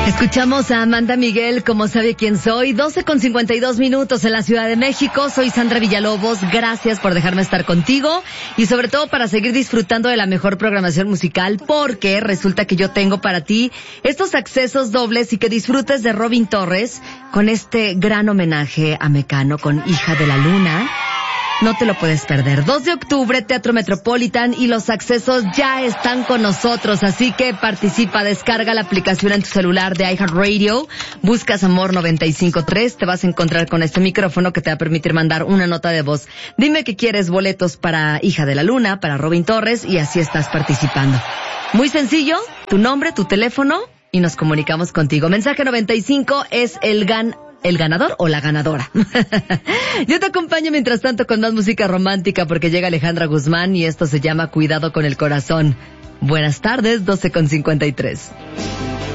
Escuchamos a Amanda Miguel, como sabe quién soy, 12:52 en la Ciudad de México. Soy Sandra Villalobos, gracias por dejarme estar contigo y sobre todo para seguir disfrutando de la mejor programación musical, porque resulta que yo tengo para ti estos accesos dobles y que disfrutes de Robin Torres con este gran homenaje a Mecano con Hija de la Luna. No te lo puedes perder. 2 de octubre, Teatro Metropolitan, y los accesos ya están con nosotros, así que participa, descarga la aplicación en tu celular de iHeartRadio, buscas Amor 95.3, te vas a encontrar con este micrófono que te va a permitir mandar una nota de voz. Dime que quieres boletos para Hija de la Luna, para Robin Torres, y así estás participando. Muy sencillo, tu nombre, tu teléfono, y nos comunicamos contigo. Mensaje 95 es el ganador o la ganadora. Yo te acompaño mientras tanto con más música romántica porque llega Alejandra Guzmán y esto se llama Cuidado con el Corazón. Buenas tardes, 12:53.